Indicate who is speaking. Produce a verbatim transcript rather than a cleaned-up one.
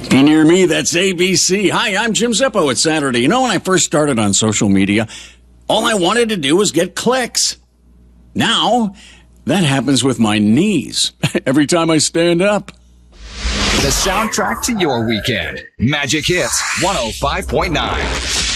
Speaker 1: If you're near me, that's A B C. Hi, I'm Jim Zippo. It's Saturday. You know, when I first started on social media, all I wanted to do was get clicks. Now, that happens with my knees every time I stand up.
Speaker 2: The soundtrack to your weekend. Magic Hits one oh five point nine.